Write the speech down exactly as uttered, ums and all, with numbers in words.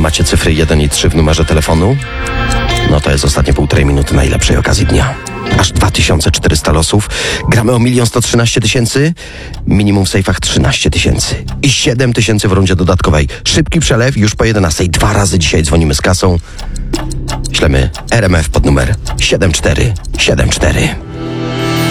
Macie cyfry jeden i trzy w numerze telefonu? No to jest ostatnie półtorej minuty najlepszej okazji dnia. Aż dwa tysiące czterysta losów. Gramy o milion sto trzynaście tysięcy. Minimum w sejfach trzynaście tysięcy. I siedem tysięcy w rundzie dodatkowej. Szybki przelew już po jedenastej. Dwa razy dzisiaj dzwonimy z kasą. Ślemy R M F pod numer siedem cztery siedem cztery.